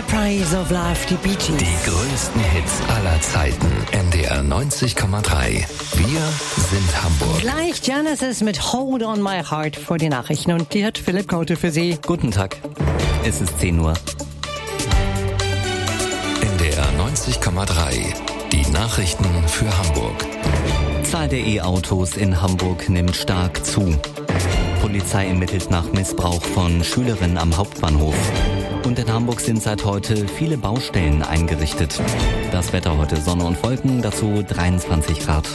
Surprise of Love, die Bee Gees. Die größten Hits aller Zeiten. NDR 90,3. Wir sind Hamburg. Gleich Genesis mit Hold on My Heart vor die Nachrichten. Und die hat Philipp Kaute für Sie. Guten Tag. Es ist 10 Uhr. NDR 90,3. Die Nachrichten für Hamburg. Zahl der E-Autos in Hamburg nimmt stark zu. Polizei ermittelt nach Missbrauch von Schülerinnen am Hauptbahnhof. Und in Hamburg sind seit heute viele Baustellen eingerichtet. Das Wetter heute Sonne und Wolken, dazu 23 Grad.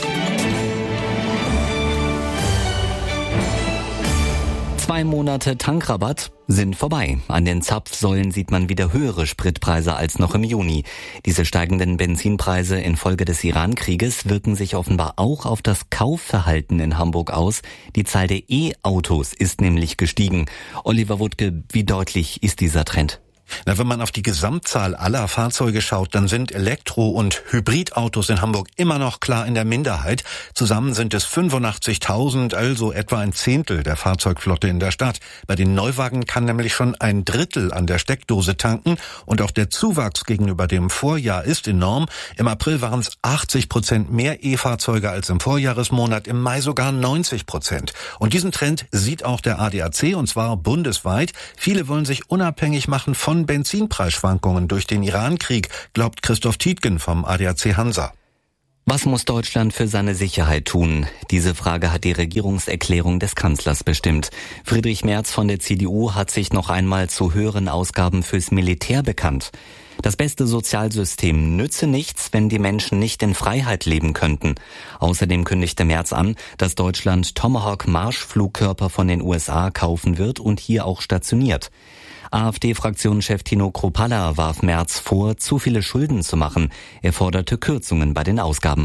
2 Monate Tankrabatt sind vorbei. An den Zapfsäulen sieht man wieder höhere Spritpreise als noch im Juni. Diese steigenden Benzinpreise infolge des Iran-Krieges wirken sich offenbar auch auf das Kaufverhalten in Hamburg aus. Die Zahl der E-Autos ist nämlich gestiegen. Oliver Wuttke, wie deutlich ist dieser Trend? Wenn man auf die Gesamtzahl aller Fahrzeuge schaut, dann sind Elektro- und Hybridautos in Hamburg immer noch klar in der Minderheit. Zusammen sind es 85.000, also etwa ein Zehntel der Fahrzeugflotte in der Stadt. Bei den Neuwagen kann nämlich schon ein Drittel an der Steckdose tanken. Und auch der Zuwachs gegenüber dem Vorjahr ist enorm. Im April waren es 80% mehr E-Fahrzeuge als im Vorjahresmonat, im Mai sogar 90%. Und diesen Trend sieht auch der ADAC, und zwar bundesweit. Viele wollen sich unabhängig machen von Benzinpreisschwankungen durch den Iran-Krieg, glaubt Christoph Tietgen vom ADAC Hansa. Was muss Deutschland für seine Sicherheit tun? Diese Frage hat die Regierungserklärung des Kanzlers bestimmt. Friedrich Merz von der CDU hat sich noch einmal zu höheren Ausgaben fürs Militär bekannt. Das beste Sozialsystem nütze nichts, wenn die Menschen nicht in Freiheit leben könnten. Außerdem kündigte Merz an, dass Deutschland Tomahawk-Marschflugkörper von den USA kaufen wird und hier auch stationiert. AfD-Fraktionschef Tino Kruppalla warf Merz vor, zu viele Schulden zu machen. Er forderte Kürzungen bei den Ausgaben.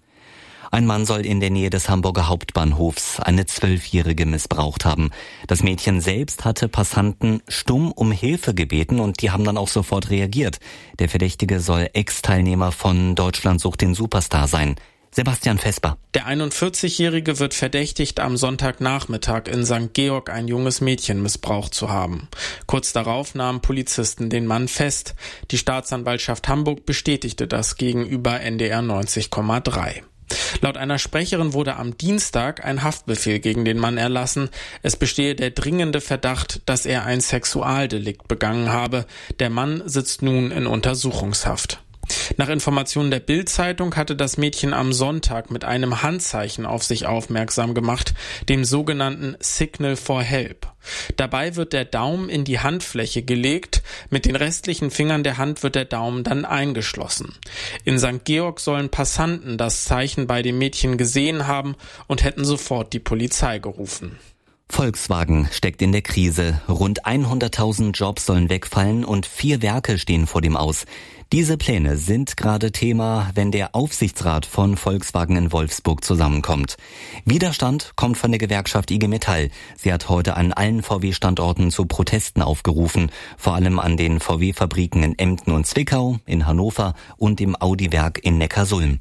Ein Mann soll in der Nähe des Hamburger Hauptbahnhofs eine 12-Jährige missbraucht haben. Das Mädchen selbst hatte Passanten stumm um Hilfe gebeten und die haben dann auch sofort reagiert. Der Verdächtige soll Ex-Teilnehmer von Deutschland sucht den Superstar sein. Sebastian Vesper. Der 41-Jährige wird verdächtigt, am Sonntagnachmittag in St. Georg ein junges Mädchen missbraucht zu haben. Kurz darauf nahmen Polizisten den Mann fest. Die Staatsanwaltschaft Hamburg bestätigte das gegenüber NDR 90,3. Laut einer Sprecherin wurde am Dienstag ein Haftbefehl gegen den Mann erlassen. Es bestehe der dringende Verdacht, dass er ein Sexualdelikt begangen habe. Der Mann sitzt nun in Untersuchungshaft. Nach Informationen der Bild-Zeitung hatte das Mädchen am Sonntag mit einem Handzeichen auf sich aufmerksam gemacht, dem sogenannten Signal for Help. Dabei wird der Daumen in die Handfläche gelegt, mit den restlichen Fingern der Hand wird der Daumen dann eingeschlossen. In St. Georg sollen Passanten das Zeichen bei dem Mädchen gesehen haben und hätten sofort die Polizei gerufen. Volkswagen steckt in der Krise. Rund 100.000 Jobs sollen wegfallen und 4 Werke stehen vor dem Aus. Diese Pläne sind gerade Thema, wenn der Aufsichtsrat von Volkswagen in Wolfsburg zusammenkommt. Widerstand kommt von der Gewerkschaft IG Metall. Sie hat heute an allen VW-Standorten zu Protesten aufgerufen, vor allem an den VW-Fabriken in Emden und Zwickau, in Hannover und im Audi-Werk in Neckarsulm.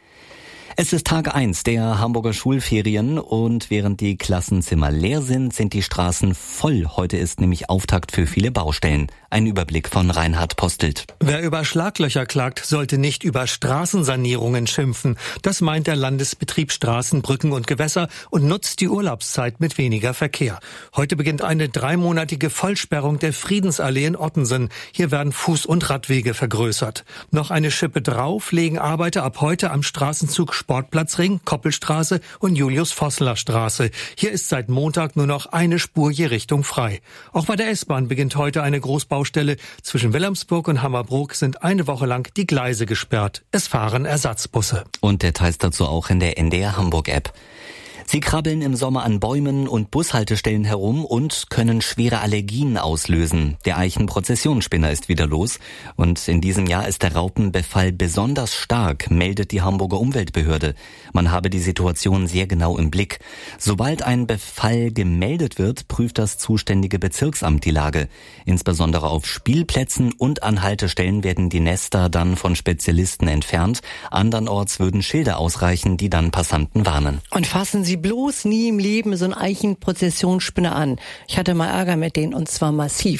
Es ist Tag 1 der Hamburger Schulferien und während die Klassenzimmer leer sind, sind die Straßen voll. Heute ist nämlich Auftakt für viele Baustellen. Ein Überblick von Reinhard Postelt. Wer über Schlaglöcher klagt, sollte nicht über Straßensanierungen schimpfen. Das meint der Landesbetrieb Straßen, Brücken und Gewässer und nutzt die Urlaubszeit mit weniger Verkehr. Heute beginnt eine 3-monatige Vollsperrung der Friedensallee in Ottensen. Hier werden Fuß- und Radwege vergrößert. Noch eine Schippe drauf legen Arbeiter ab heute am Straßenzug Sportplatzring, Koppelstraße und Julius-Vossler-Straße. Hier ist seit Montag nur noch eine Spur je Richtung frei. Auch bei der S-Bahn beginnt heute eine Großbaustelle. Zwischen Wilhelmsburg und Hammerbrook sind eine Woche lang die Gleise gesperrt. Es fahren Ersatzbusse. Und Details dazu auch in der NDR Hamburg-App. Sie krabbeln im Sommer an Bäumen und Bushaltestellen herum und können schwere Allergien auslösen. Der Eichenprozessionsspinner ist wieder los und in diesem Jahr ist der Raupenbefall besonders stark, meldet die Hamburger Umweltbehörde. Man habe die Situation sehr genau im Blick. Sobald ein Befall gemeldet wird, prüft das zuständige Bezirksamt die Lage. Insbesondere auf Spielplätzen und an Haltestellen werden die Nester dann von Spezialisten entfernt. Andernorts würden Schilder ausreichen, die dann Passanten warnen. Und fassen Sie bloß nie im Leben so einen Eichenprozessionsspinner an. Ich hatte mal Ärger mit denen und zwar massiv.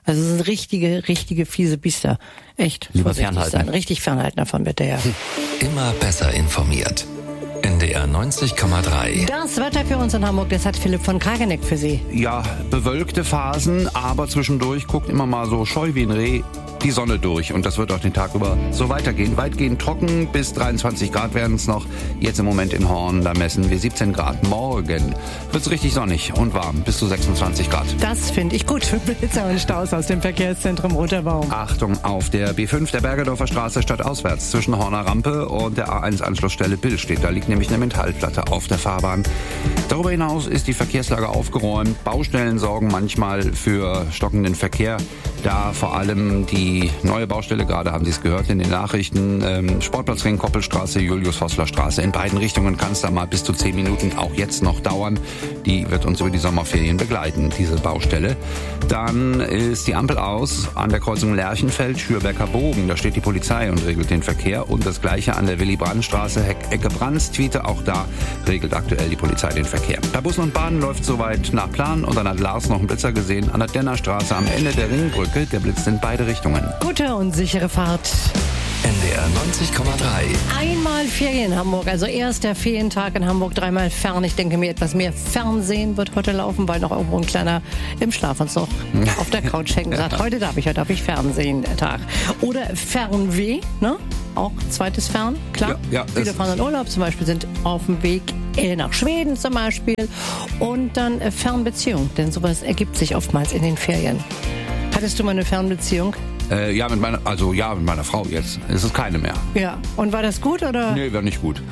Also es sind richtige fiese Biester. Echt. Lieber fernhalten. Sein. Richtig fernhalten davon bitte, ja. Immer besser informiert. NDR 90,3. Das Wetter für uns in Hamburg, das hat Philipp von Krageneck für Sie. Ja, bewölkte Phasen, aber zwischendurch guckt immer mal so scheu wie ein Reh die Sonne durch. Und das wird auch den Tag über so weitergehen. Weitgehend trocken, bis 23 Grad werden es noch. Jetzt im Moment im Horn, da messen wir 17 Grad. Morgen wird es richtig sonnig und warm, bis zu 26 Grad. Das finde ich gut für Blitzer und Staus aus dem Verkehrszentrum Roter Baum. Achtung auf der B5 der Bergedorfer Straße stadtauswärts zwischen Horner Rampe und der A1-Anschlussstelle Bill steht. Da liegt nämlich eine Metallplatte auf der Fahrbahn. Darüber hinaus ist die Verkehrslage aufgeräumt. Baustellen sorgen manchmal für stockenden Verkehr. Da vor allem die neue Baustelle, gerade haben Sie es gehört in den Nachrichten, Sportplatzring, Koppelstraße, Julius-Vossler-Straße. In beiden Richtungen kann es da mal bis zu 10 Minuten auch jetzt noch dauern. Die wird uns über die Sommerferien begleiten, diese Baustelle. Dann ist die Ampel aus an der Kreuzung Lerchenfeld-Schürbecker Bogen. Da steht die Polizei und regelt den Verkehr. Und das Gleiche an der Willy-Brandt-Straße, Ecke Brandstwiete. Auch da regelt aktuell die Polizei den Verkehr. Bei Bussen und Bahnen läuft soweit nach Plan. Und dann hat Lars noch einen Blitzer gesehen an der Dennerstraße am Ende der Ringbrücke. Der blitzt in beide Richtungen. Gute und sichere Fahrt. NDR 90,3. Einmal Ferien in Hamburg, also erst der Ferientag in Hamburg, dreimal fern. Ich denke mir, etwas mehr Fernsehen wird heute laufen, weil noch irgendwo ein kleiner im Schlafanzug auf der Couch hängt und sagt, heute darf ich Fernsehen-Tag. Oder Fernweh, ne? Auch zweites Fern, klar. Ja, Viele fahren in Urlaub, zum Beispiel sind auf dem Weg nach Schweden zum Beispiel. Und dann Fernbeziehung, denn sowas ergibt sich oftmals in den Ferien. Hattest du mal eine Fernbeziehung? Ja, mit meiner Frau jetzt. Es ist keine mehr. Ja. Und war das gut, oder? Nee, war nicht gut.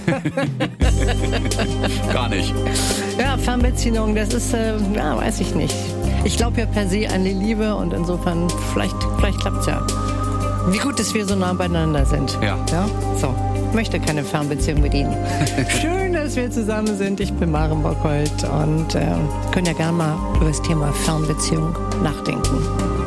Gar nicht. Ja, Fernbeziehung, das ist, weiß ich nicht. Ich glaube ja per se an die Liebe und insofern, vielleicht klappt's ja. Wie gut, dass wir so nah beieinander sind. Ja. So, ich möchte keine Fernbeziehung mit Ihnen. Schön, dass wir zusammen sind. Ich bin Maren Bockholt und können ja gerne mal über das Thema Fernbeziehung nachdenken.